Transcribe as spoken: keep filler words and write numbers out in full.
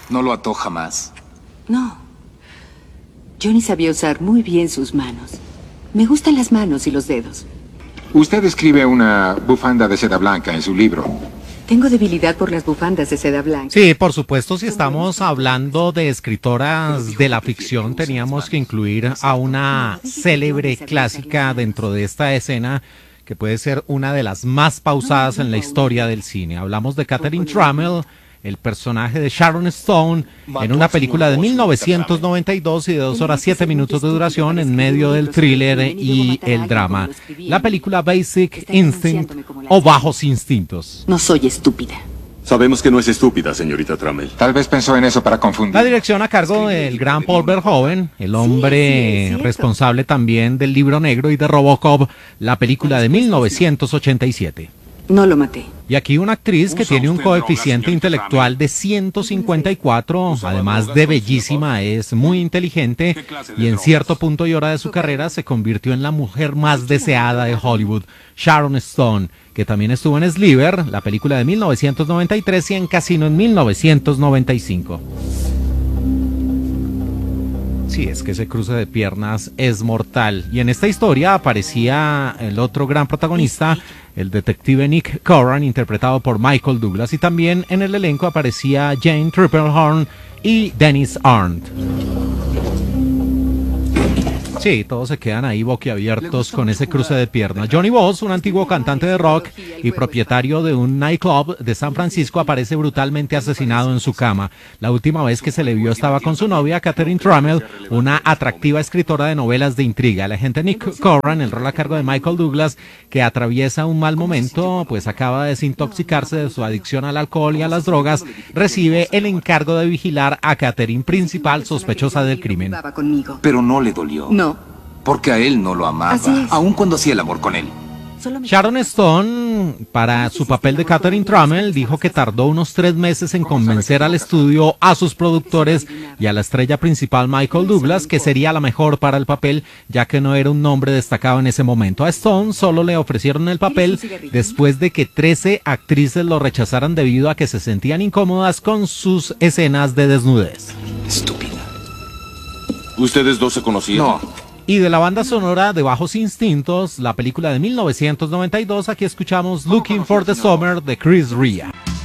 ¿No lo ató jamás? No. Johnny sabía usar muy bien sus manos. Me gustan las manos y los dedos. Usted escribe una bufanda de seda blanca en su libro. Tengo debilidad por las bufandas de seda blanca. Sí, por supuesto, si estamos hablando de escritoras de la ficción, teníamos que incluir a una célebre clásica dentro de esta escena que puede ser una de las más pausadas en la historia del cine. Hablamos de Catherine Trammell, el personaje de Sharon Stone, en una película de mil novecientos noventa y dos y de dos horas siete minutos de duración en medio del thriller y el drama. La película Basic Instinct o Bajos Instintos. No soy estúpida. Sabemos que no es estúpida, señorita Trammell. Tal vez pensó en eso para confundir. La dirección a cargo del gran Paul Verhoeven, el hombre sí, sí, responsable también del Libro Negro y de Robocop, la película de mil novecientos ochenta y siete. No lo maté. Y aquí una actriz que tiene un coeficiente intelectual de ciento cincuenta y cuatro, además de bellísima, es muy inteligente y en cierto punto y hora de su carrera se convirtió en la mujer más deseada de Hollywood, Sharon Stone, que también estuvo en Sliver, la película de mil novecientos noventa y tres, y en Casino en mil novecientos noventa y cinco. Sí, es que ese cruce de piernas es mortal. Y en esta historia aparecía el otro gran protagonista, el detective Nick Corran, interpretado por Michael Douglas. Y también en el elenco aparecía Jane Tripplehorn y Dennis Arndt. Sí, todos se quedan ahí boquiabiertos con ese cruce de piernas. Johnny Voss, un antiguo cantante de rock y propietario de un nightclub de San Francisco, aparece brutalmente asesinado en su cama. La última vez que se le vio estaba con su novia, Catherine Trammell, una atractiva escritora de novelas de intriga. El agente Nick Corran, el rol a cargo de Michael Douglas, que atraviesa un mal momento, pues acaba de desintoxicarse de su adicción al alcohol y a las drogas, recibe el encargo de vigilar a Catherine, principal sospechosa del crimen. Pero no le dolió. No. Porque a él no lo amaba, aun cuando hacía el amor con él. Sharon Stone, para su papel de Catherine Trammell, dijo que tardó unos tres meses en convencer al estudio, a sus productores y a la estrella principal Michael Douglas que sería la mejor para el papel, ya que no era un nombre destacado en ese momento. A Stone solo le ofrecieron el papel después de que trece actrices lo rechazaran debido a que se sentían incómodas con sus escenas de desnudez. Estúpida. ¿Ustedes dos se conocían? No. Y de la banda sonora de Bajos Instintos, la película de mil novecientos noventa y dos, aquí escuchamos Looking for the Summer de Chris Rea.